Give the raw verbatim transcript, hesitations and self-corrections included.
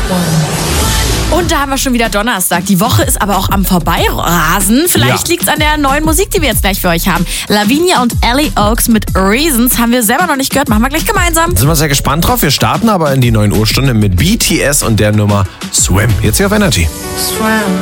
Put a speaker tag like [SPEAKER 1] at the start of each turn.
[SPEAKER 1] Und da haben wir schon wieder Donnerstag. Die Woche ist aber auch am Vorbeirasen. Vielleicht
[SPEAKER 2] Ja.
[SPEAKER 1] liegt es an der neuen Musik, die wir jetzt gleich für euch haben. Lavinia und Ellie Oaks mit Reasons haben wir selber noch nicht gehört. Machen wir gleich gemeinsam.
[SPEAKER 2] Sind wir sehr gespannt drauf. Wir starten aber in die neun Uhr Stunde mit B T S und der Nummer Swim. Jetzt hier auf Energy.
[SPEAKER 3] Swim.